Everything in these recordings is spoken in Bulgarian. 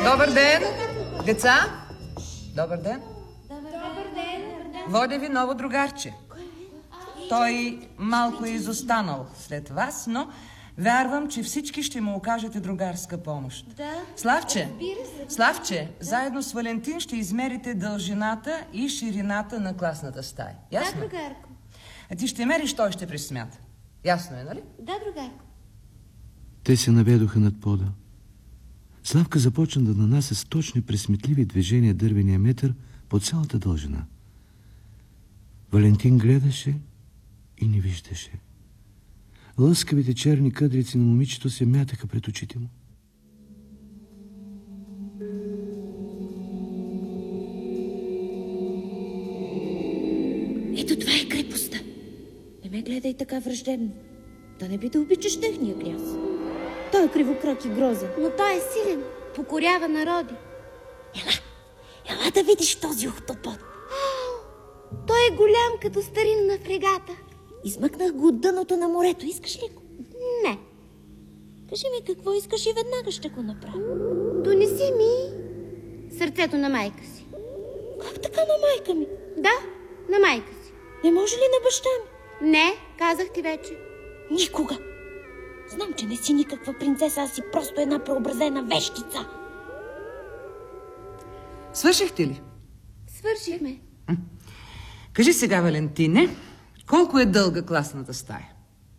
Добър ден, деца! Добър ден! Добър ден! Водя ви ново другарче. Той малко е изостанал след вас, но вярвам, че всички ще му окажете другарска помощ. Да. Славче, заедно с Валентин ще измерите дължината и ширината на класната стая. Ясно? Да, другарко. А ти ще мериш, той ще присмята. Ясно е, нали? Да, другарко. Те се наведоха над пода. Славка започна да нанася с точни пресметливи движения дървения метър по цялата дължина. Валентин гледаше и не виждаше. Лъскавите черни къдрици на момичето се мятаха пред очите му. Ето това е крепостта. Не ме гледай така враждебно. Да не би да обичаш техния гряз. Той е кривокрак и грозен. Но той е силен. Покорява народи. Ела да видиш този охтопод. Той е голям като старинна фрегата. Измъкнах го от дъното на морето. Искаш ли го? Не. Кажи ми какво искаш и веднага ще го направя. Донеси ми сърцето на майка си. Как така на майка ми? Да, на майка си. Не може ли на баща ми? Не, казах ти вече. Никога. Знам, че не си никаква принцеса, а си просто една преобразена вещица. Свършихте ли? Свършихме. Кажи сега, Валентине, колко е дълга класната стая?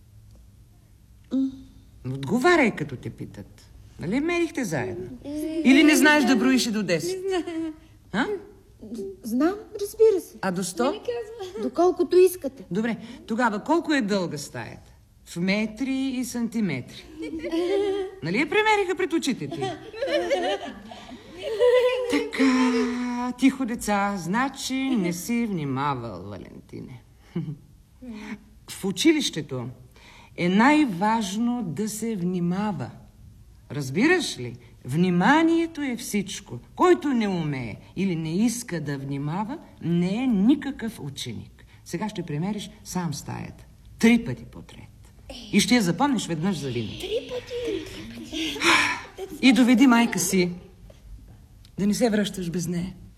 Отговаряй, като те питат. Нали мерихте заедно? Или не знаеш да броиш и до 10? А? Знам, разбира се. А до 100? Доколкото искате. Добре, тогава колко е дълга стаята? В метри и сантиметри. Нали я премериха пред очите ти? Така, тихо, деца, значи не си внимавал, Валентине. В училището е най-важно да се внимава. Разбираш ли? Вниманието е всичко. Който не умее или не иска да внимава, не е никакъв ученик. Сега ще премериш сам стаята. 3 пъти подред. И ще я запомниш веднъж за винаги. 3 пъти. И доведи майка си. Да не се връщаш без нея.